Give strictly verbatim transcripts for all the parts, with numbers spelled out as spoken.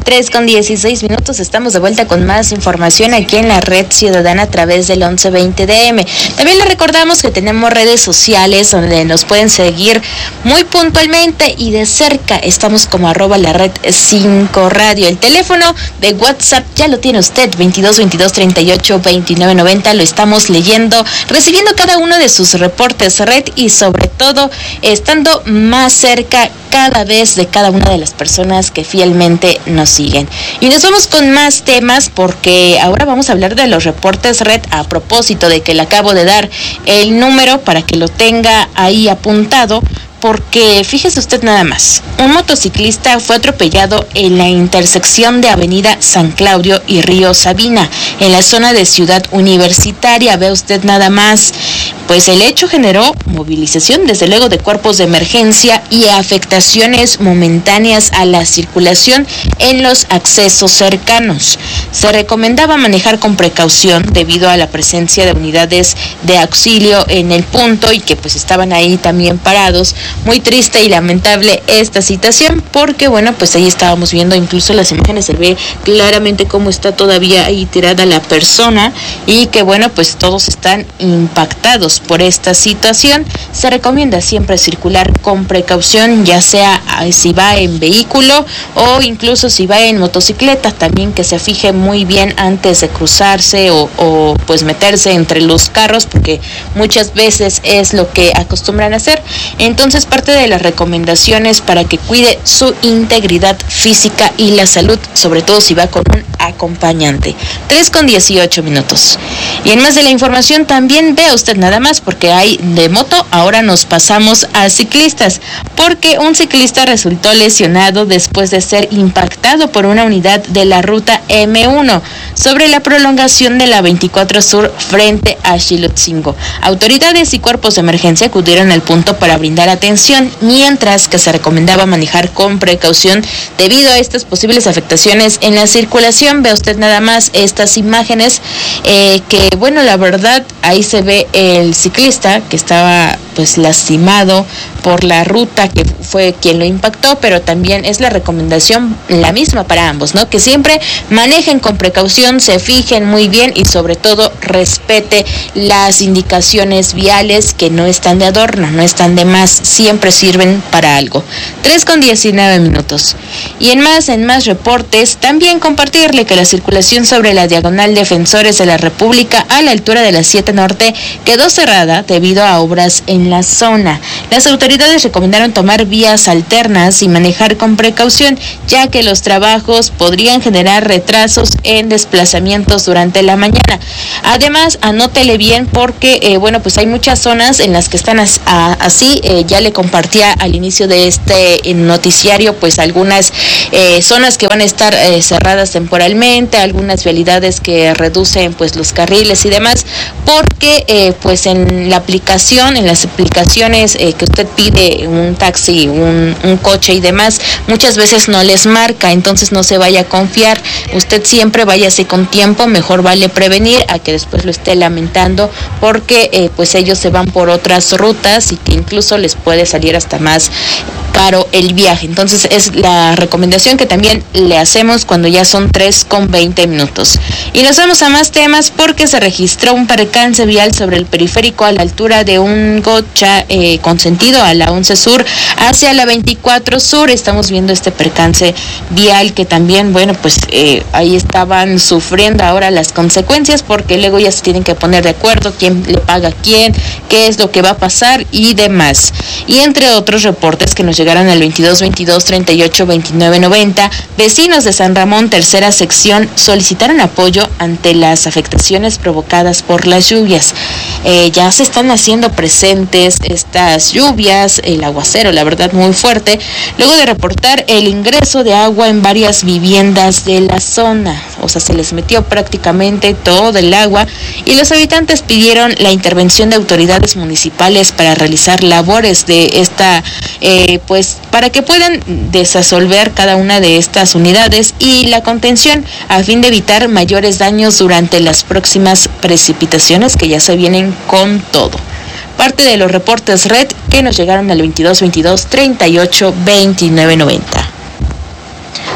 tres con dieciséis minutos, estamos de vuelta con más información aquí en la Red Ciudadana a través del once veinte D M. También les recordamos que tenemos redes sociales donde nos pueden seguir muy puntualmente y de cerca. Estamos como arroba la red cinco radio. El teléfono de WhatsApp ya lo tiene usted, veintidós veintidós treinta y ocho veintinueve noventa. Lo estamos leyendo, recibiendo cada uno de sus reportes red y sobre todo estando más cerca cada vez de cada una de las personas que fielmente nos siguen. Y nos vamos con más temas porque ahora vamos a hablar de los reportes red a propósito de que le acabo de dar el número para que lo tenga ahí apuntado. Porque fíjese usted nada más, un motociclista fue atropellado en la intersección de Avenida San Claudio y Río Sabina, en la zona de Ciudad Universitaria. Ve usted nada más, pues el hecho generó movilización desde luego de cuerpos de emergencia y afectaciones momentáneas a la circulación en los accesos cercanos. Se recomendaba manejar con precaución debido a la presencia de unidades de auxilio en el punto y que pues estaban ahí también parados. Muy triste y lamentable esta situación porque, bueno, pues ahí estábamos viendo incluso las imágenes, se ve claramente cómo está todavía ahí tirada la persona y que, bueno, pues todos están impactados por esta situación. Se recomienda siempre circular con precaución, ya sea si va en vehículo o incluso si va en motocicleta, también que se fije muy bien antes de cruzarse o, o pues meterse entre los carros, porque muchas veces es lo que acostumbran a hacer. Entonces, parte de las recomendaciones para que cuide su integridad física y la salud, sobre todo si va con un acompañante. tres con dieciocho minutos. Y en más de la información también vea usted nada más, porque hay de moto, ahora nos pasamos a ciclistas, porque un ciclista resultó lesionado después de ser impactado por una unidad de la ruta eme uno sobre la prolongación de la veinticuatro Sur frente a Xilotzingo. Autoridades y cuerpos de emergencia acudieron al punto para brindar atención, mientras que se recomendaba manejar con precaución debido a estas posibles afectaciones en la circulación. Ve usted nada más estas imágenes eh, que, bueno, la verdad ahí se ve el ciclista que estaba pues lastimado por la ruta que fue quien lo impactó, pero también es la recomendación la misma para ambos, ¿no? Que siempre manejen con precaución, se fijen muy bien y sobre todo respete las indicaciones viales que no están de adorno, no están de más, siempre sirven para algo. tres con diecinueve minutos. Y en más, en más reportes, también compartirle que la circulación sobre la diagonal Defensores de la República a la altura de la siete Norte quedó cerrada debido a obras en la zona. Las autoridades recomendaron tomar vías alternas y manejar con precaución, ya que los trabajos podrían generar retrasos en desplazamientos durante la mañana. Además, anótele bien porque, eh, bueno, pues hay muchas zonas en las que están as- a- así, eh, ya le compartía al inicio de este noticiario, pues algunas eh, zonas que van a estar eh, cerradas temporalmente, algunas vialidades que reducen pues los carriles y demás, porque eh, pues en la aplicación, en las aplicaciones eh, que usted pide un taxi, un, un coche y demás, muchas veces no les marca, entonces no se vaya a confiar, usted siempre váyase con tiempo, mejor vale prevenir a que después lo esté lamentando, porque eh, pues ellos se van por otras rutas y que incluso les puede salir hasta más caro el viaje. Entonces es la recomendación que también le hacemos cuando ya son tres con veinte minutos. Y nos vamos a más temas porque se registró un percance vial sobre el periférico a la altura de un gocha eh, con sentido a la once Sur hacia la veinticuatro Sur. Estamos viendo este percance vial que también, bueno, pues eh, ahí estaban sufriendo ahora las consecuencias, porque luego ya se tienen que poner de acuerdo quién le paga a quién, qué es lo que va a pasar y demás. Y entre otros reportes que nos llegaron al veintidós veintidós treinta y ocho veintinueve noventa, vecinos de San Ramón, tercera sección, solicitaron apoyo ante las afectaciones provocadas por las lluvias. Eh, ya se están haciendo presentes estas lluvias, el aguacero, la verdad, muy fuerte, luego de reportar el ingreso de agua en varias viviendas de la zona. O sea, se les metió prácticamente todo el agua y los habitantes pidieron la intervención de autoridades municipales para realizar labores de esta, eh, pues, para que puedan desasolver cada una de estas unidades y la contención a fin de evitar mayores daños durante las próximas precipitaciones que ya se vienen con todo. Parte de los reportes red que nos llegaron al veintidós veintidós treinta y ocho veintinueve noventa.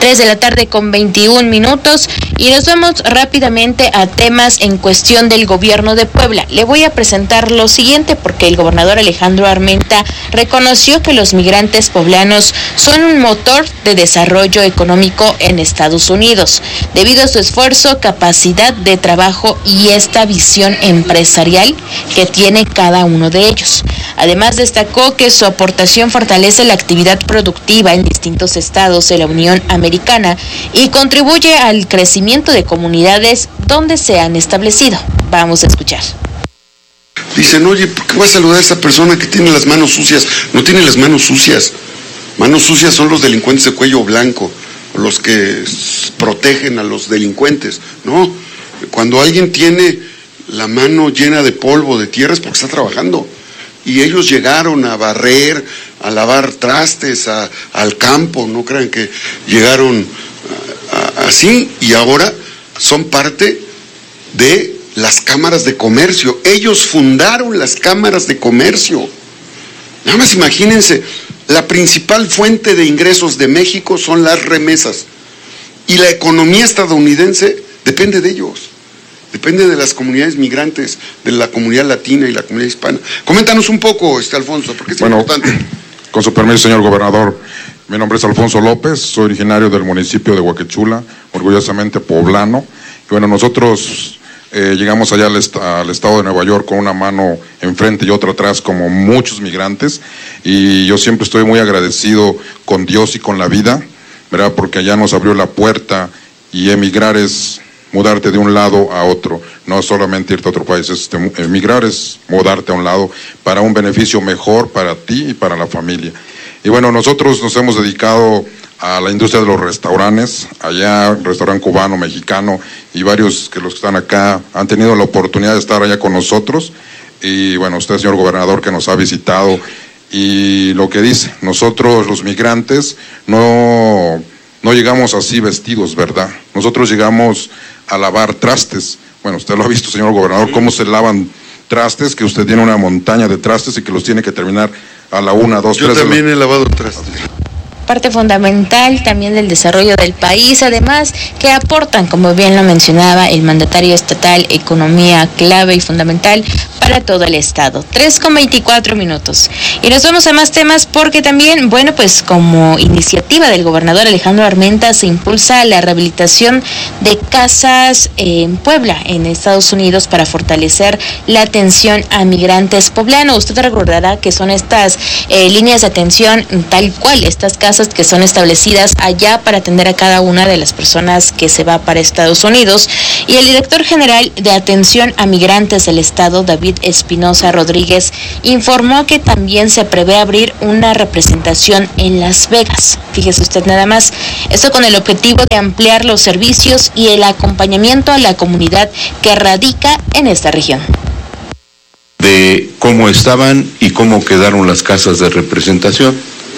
tres de la tarde con veintiún minutos y nos vamos rápidamente a temas en cuestión del gobierno de Puebla. Le voy a presentar lo siguiente porque el gobernador Alejandro Armenta reconoció que los migrantes poblanos son un motor de desarrollo económico en Estados Unidos, debido a su esfuerzo, capacidad de trabajo y esta visión empresarial que tiene cada uno de ellos. Además, destacó que su aportación fortalece la actividad productiva en distintos estados de la Unión Americana y contribuye al crecimiento de comunidades donde se han establecido. Vamos a escuchar. Dicen, oye, ¿por qué voy a saludar a esa persona que tiene las manos sucias? No tiene las manos sucias. Manos sucias son los delincuentes de cuello blanco, los que protegen a los delincuentes. No, cuando alguien tiene la mano llena de polvo, de tierra, es porque está trabajando. Y ellos llegaron a barrer, a lavar trastes, a, al campo, no crean que llegaron a, a, así, y ahora son parte de las cámaras de comercio. Ellos fundaron las cámaras de comercio. Nada más imagínense, la principal fuente de ingresos de México son las remesas, y la economía estadounidense depende de ellos. Depende de las comunidades migrantes, de la comunidad latina y la comunidad hispana. Coméntanos un poco, este Alfonso, porque es bueno, importante. Con su permiso, señor gobernador, mi nombre es Alfonso López, soy originario del municipio de Huaquechula, orgullosamente poblano. Y bueno, nosotros eh, llegamos allá al, est al estado de Nueva York con una mano enfrente y otra atrás, como muchos migrantes, y yo siempre estoy muy agradecido con Dios y con la vida, ¿verdad? Porque allá nos abrió la puerta, y emigrar es mudarte de un lado a otro, no solamente irte a otro país, es emigrar es mudarte a un lado para un beneficio mejor para ti y para la familia. Y bueno, nosotros nos hemos dedicado a la industria de los restaurantes, allá restaurante cubano, mexicano, y varios que los que están acá han tenido la oportunidad de estar allá con nosotros. Y bueno, usted, señor gobernador, que nos ha visitado, y lo que dice, nosotros los migrantes no, no llegamos así vestidos, ¿verdad? Nosotros llegamos a lavar trastes. Bueno, usted lo ha visto, señor gobernador, cómo se lavan trastes, que usted tiene una montaña de trastes y que los tiene que terminar a la una, dos, Yo tres. Yo también he lavado trastes. Parte fundamental también del desarrollo del país, además que aportan, como bien lo mencionaba el mandatario estatal, economía clave y fundamental para todo el estado. tres con veinticuatro minutos. Y nos vamos a más temas porque también, bueno, pues como iniciativa del gobernador Alejandro Armenta se impulsa la rehabilitación de casas en Puebla, en Estados Unidos, para fortalecer la atención a migrantes poblanos. Usted recordará que son estas eh, líneas de atención tal cual, estas casas que son establecidas allá para atender a cada una de las personas que se va para Estados Unidos. Y el director general de atención a migrantes del estado, David Espinosa Rodríguez, informó que también se prevé abrir una representación en Las Vegas. Fíjese usted nada más, esto con el objetivo de ampliar los servicios y el acompañamiento a la comunidad que radica en esta región. De cómo estaban y cómo quedaron las casas de representación.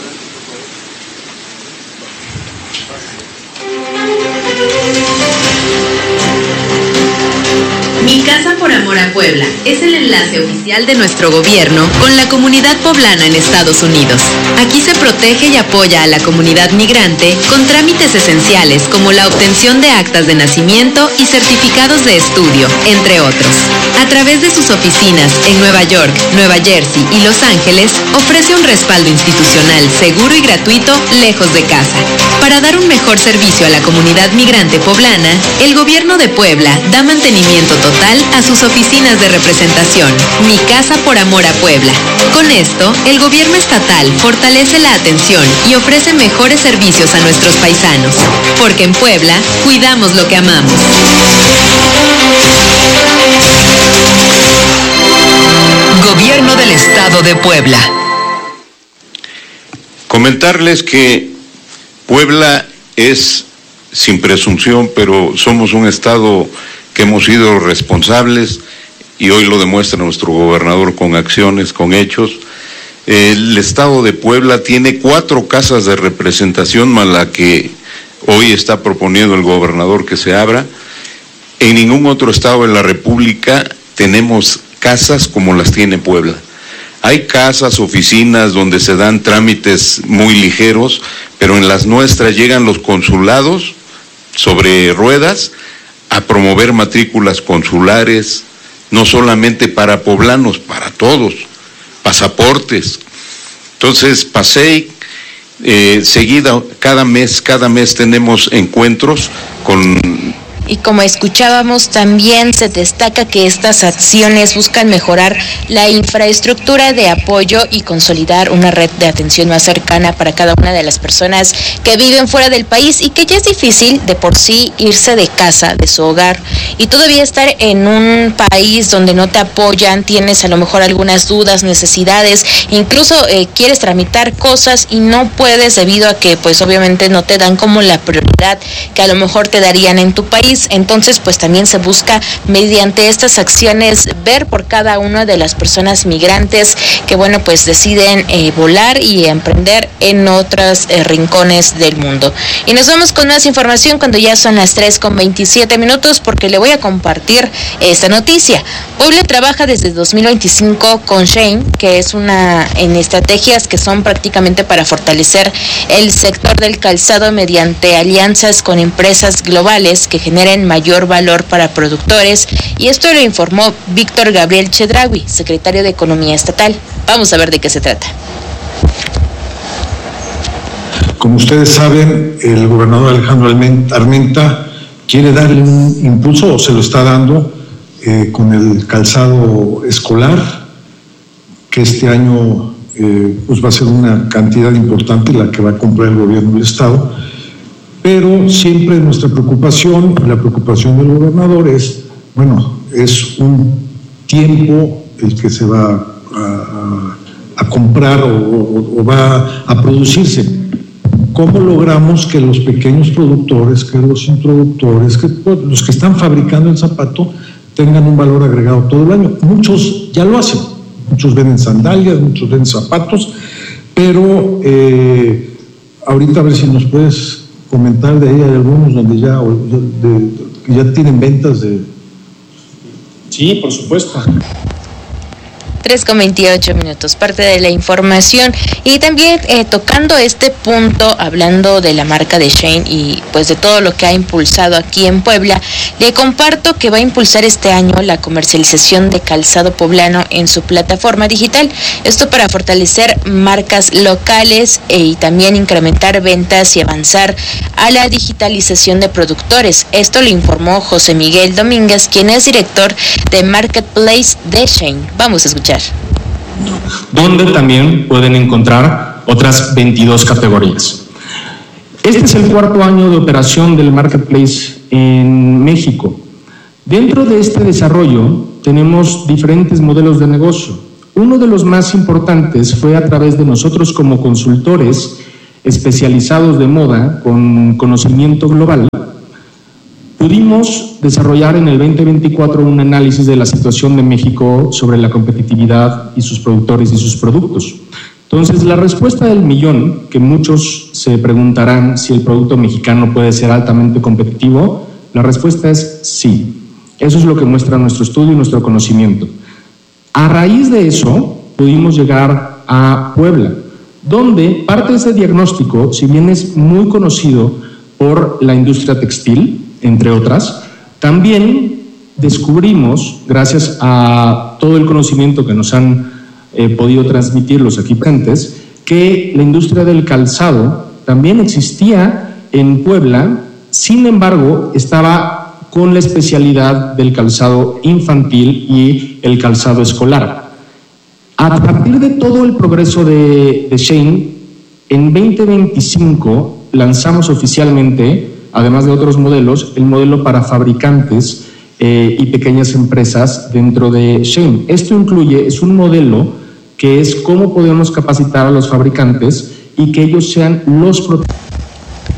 Mi Casa por Amor a Puebla es el enlace oficial de nuestro gobierno con la comunidad poblana en Estados Unidos. Aquí se protege y apoya a la comunidad migrante con trámites esenciales como la obtención de actas de nacimiento y certificados de estudio, entre otros. A través de sus oficinas en Nueva York, Nueva Jersey y Los Ángeles, ofrece un respaldo institucional seguro y gratuito lejos de casa. Para dar un mejor servicio a la comunidad migrante poblana, el gobierno de Puebla da mantenimiento total a sus oficinas de representación. Mi Casa por Amor a Puebla. Con esto, el gobierno estatal fortalece la atención y ofrece mejores servicios a nuestros paisanos. Porque en Puebla, cuidamos lo que amamos. Gobierno del Estado de Puebla. Comentarles que Puebla es, sin presunción, pero somos un estado que hemos sido responsables, y hoy lo demuestra nuestro gobernador con acciones, con hechos. El estado de Puebla tiene cuatro casas de representación, más la que hoy está proponiendo el gobernador que se abra. En ningún otro estado de la República tenemos casas como las tiene Puebla. Hay casas, oficinas donde se dan trámites muy ligeros, pero pero en las nuestras llegan los consulados sobre ruedas a promover matrículas consulares, no solamente para poblanos, para todos, pasaportes. Entonces, PASEI, eh, seguida, cada mes, cada mes tenemos encuentros con... Y como escuchábamos, también se destaca que estas acciones buscan mejorar la infraestructura de apoyo y consolidar una red de atención más cercana para cada una de las personas que viven fuera del país y que ya es difícil de por sí irse de casa, de su hogar, y todavía estar en un país donde no te apoyan, tienes a lo mejor algunas dudas, necesidades, incluso eh, quieres tramitar cosas y no puedes debido a que pues obviamente no te dan como la prioridad que a lo mejor te darían en tu país. Entonces, pues también se busca mediante estas acciones ver por cada una de las personas migrantes que, bueno, pues deciden eh, volar y emprender en otros eh, rincones del mundo. Y nos vamos con más información cuando ya son las tres con veintisiete minutos, porque le voy a compartir esta noticia. Puebla trabaja desde dos mil veinticinco con Shein, que es una en estrategias que son prácticamente para fortalecer el sector del calzado mediante alianzas con empresas globales que generan mayor valor para productores, y esto lo informó Víctor Gabriel Chedraui, secretario de Economía Estatal. Vamos a ver de qué se trata. Como ustedes saben, el gobernador Alejandro Armenta quiere darle un impulso, o se lo está dando, eh, con el calzado escolar, que este año eh, pues va a ser una cantidad importante la que va a comprar el gobierno del Estado. Pero siempre nuestra preocupación, la preocupación del gobernador es, bueno, es un tiempo el que se va a, a, a comprar o, o, o va a producirse. ¿Cómo logramos que los pequeños productores, que los introductores, que los que están fabricando el zapato tengan un valor agregado todo el año? Muchos ya lo hacen, muchos venden sandalias, muchos venden zapatos, pero eh, ahorita a ver si nos puedes comentar de ahí, hay algunos donde ya, de, de, ya tienen ventas de... Sí, por supuesto. tres con veintiocho minutos, parte de la información. Y también eh, tocando este punto, hablando de la marca de Shein y pues de todo lo que ha impulsado aquí en Puebla, le comparto que va a impulsar este año la comercialización de calzado poblano en su plataforma digital. Esto para fortalecer marcas locales e, y también incrementar ventas y avanzar a la digitalización de productores. Esto lo informó José Miguel Domínguez, quien es director de Marketplace de Shein. Vamos a escuchar. Donde también pueden encontrar otras veintidós categorías. Este es el cuarto año de operación del Marketplace en México. Dentro de este desarrollo tenemos diferentes modelos de negocio. Uno de los más importantes fue a través de nosotros como consultores especializados de moda con conocimiento global. Pudimos desarrollar en el veinte veinticuatro un análisis de la situación de México sobre la competitividad y sus productores y sus productos. Entonces, la respuesta del millón, que muchos se preguntarán si el producto mexicano puede ser altamente competitivo, la respuesta es sí. Eso es lo que muestra nuestro estudio y nuestro conocimiento. A raíz de eso, pudimos llegar a Puebla, donde parte de ese diagnóstico, si bien es muy conocido por la industria textil, entre otras, también descubrimos, gracias a todo el conocimiento que nos han eh, podido transmitir los aquí presentes, que la industria del calzado también existía en Puebla, sin embargo, estaba con la especialidad del calzado infantil y el calzado escolar. A partir de todo el progreso de, de Shein, en veinte veinticinco lanzamos oficialmente, además de otros modelos, el modelo para fabricantes eh, y pequeñas empresas dentro de Shein. Esto incluye, es un modelo que es cómo podemos capacitar a los fabricantes y que ellos sean los propietarios.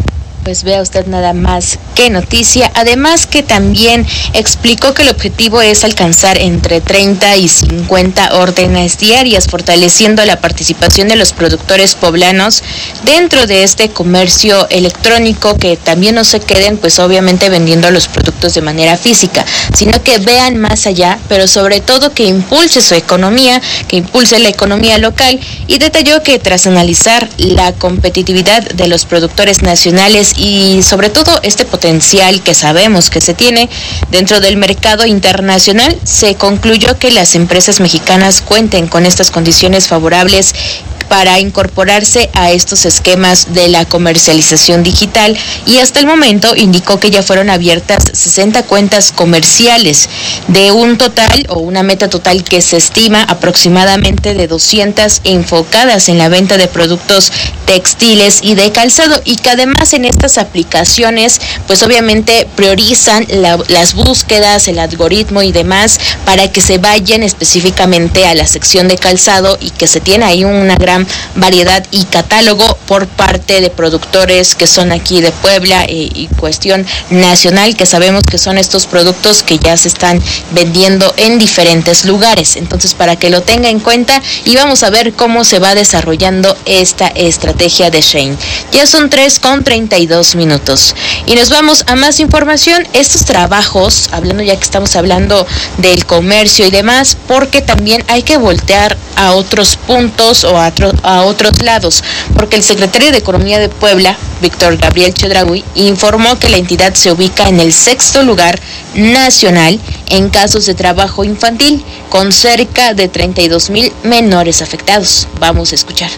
Pues vea usted nada más qué noticia. Además que también explicó que el objetivo es alcanzar entre treinta y cincuenta órdenes diarias, fortaleciendo la participación de los productores poblanos dentro de este comercio electrónico, que también no se queden pues obviamente vendiendo los productos de manera física, sino que vean más allá, pero sobre todo que impulse su economía, que impulse la economía local, y detalló que tras analizar la competitividad de los productores nacionales y sobre todo este potencial que sabemos que se tiene dentro del mercado internacional, se concluyó que las empresas mexicanas cuenten con estas condiciones favorables para incorporarse a estos esquemas de la comercialización digital, y hasta el momento indicó que ya fueron abiertas sesenta cuentas comerciales de un total o una meta total que se estima aproximadamente de doscientas enfocadas en la venta de productos textiles y de calzado, y que además en estas aplicaciones pues obviamente priorizan la, las búsquedas, el algoritmo y demás para que se vayan específicamente a la sección de calzado, y que se tiene ahí una gran variedad y catálogo por parte de productores que son aquí de Puebla eh, y cuestión nacional, que sabemos que son estos productos que ya se están vendiendo en diferentes lugares. Entonces, para que lo tenga en cuenta, y vamos a ver cómo se va desarrollando esta estrategia de Shein. Ya son tres con treinta y dos minutos y nos vamos a más información. Estos trabajos, hablando ya que estamos hablando del comercio y demás, porque también hay que voltear a otros puntos o a, tro- a otros lados, porque el secretario de Economía de Puebla, Víctor Gabriel Chedraui, informó que la entidad se ubica en el sexto lugar nacional en casos de trabajo infantil, con cerca de treinta y dos mil menores afectados. Vamos a escuchar.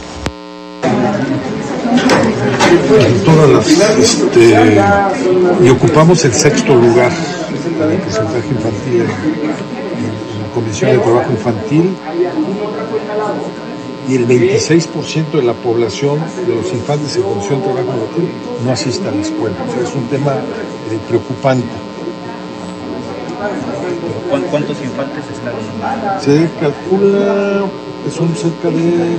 Todas las, este, y ocupamos el sexto lugar en el porcentaje infantil, en, en Comisión de Trabajo Infantil, y el veintiséis por ciento de la población de los infantes en condición de trabajo infantil no asiste a la escuela. O sea, es un tema eh, preocupante. ¿Cuántos infantes están? Se calcula que son cerca de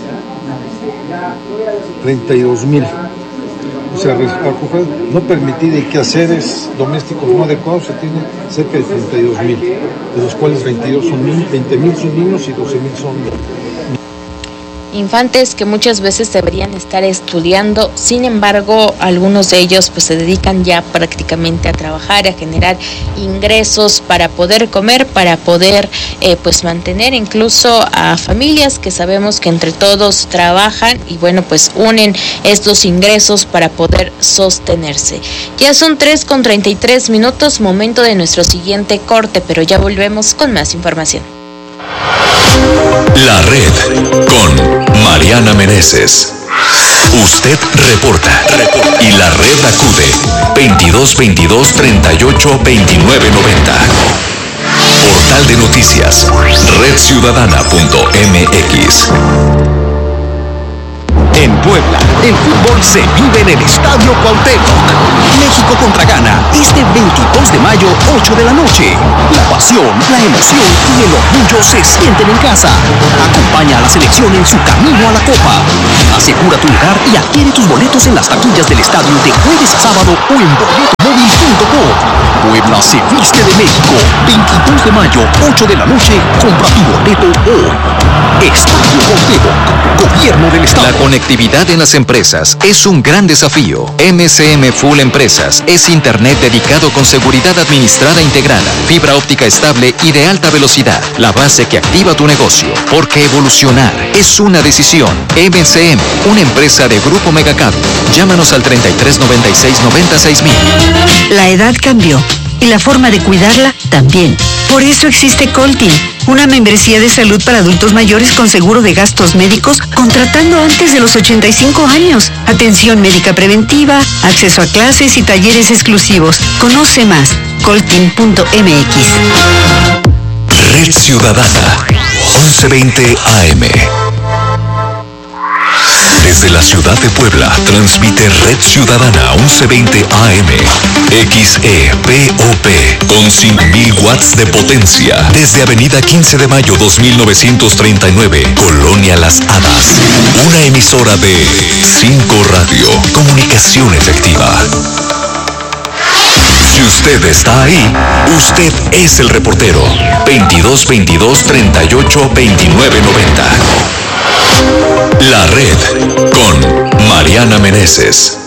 treinta y dos mil. O sea, no permitida y quehaceres domésticos no adecuados se tiene cerca de treinta y dos mil, de los cuales veintidós son niños, veinte mil son niños y doce mil son niños. Infantes que muchas veces deberían estar estudiando, sin embargo, algunos de ellos pues se dedican ya prácticamente a trabajar, a generar ingresos para poder comer, para poder eh, pues mantener incluso a familias que sabemos que entre todos trabajan y bueno, pues unen estos ingresos para poder sostenerse. Ya son tres con treinta y tres minutos, momento de nuestro siguiente corte, pero ya volvemos con más información. La Red con Mariana Meneses. Usted reporta, reporta y la red acude veintidós veintidós treinta y ocho veintinueve noventa. Portal de noticias red ciudadana punto m x. En Puebla, el fútbol se vive en el Estadio Cuauhtémoc. México contra Ghana, este veintidós de mayo, ocho de la noche. La pasión, la emoción y el orgullo se sienten en casa. Acompaña a la selección en su camino a la Copa. Asegura tu lugar y adquiere tus boletos en las taquillas del estadio de jueves a sábado o en boleto móvil punto com. Puebla se viste de México. veintidós de mayo, ocho de la noche. Compra tu boleto hoy. Estadio Cuauhtémoc, Gobierno del Estado. La conectividad en las empresas es un gran desafío. M C M Full Empresas es internet dedicado con seguridad administrada integrada, fibra óptica estable y de alta velocidad. La base que activa tu negocio. Porque evolucionar es una decisión. M C M, una empresa de Grupo Megacable. Llámanos al treinta y tres noventa y seis noventa y seis mil. La edad cambió y la forma de cuidarla también. Por eso existe Colkin, una membresía de salud para adultos mayores con seguro de gastos médicos contratando antes de los ochenta y cinco años. Atención médica preventiva, acceso a clases y talleres exclusivos. Conoce más, colkin punto m x. Red Ciudadana, once veinte A M. Desde la ciudad de Puebla, transmite Red Ciudadana once veinte A M, X E P O P, con cinco mil watts de potencia. Desde Avenida quince de mayo dos mil novecientos treinta y nueve, Colonia Las Hadas. Una emisora de cinco Radio, comunicación efectiva. Si usted está ahí, usted es el reportero. veintidós veintidós treinta y ocho veintinueve noventa. La Red con Mariana Meneses.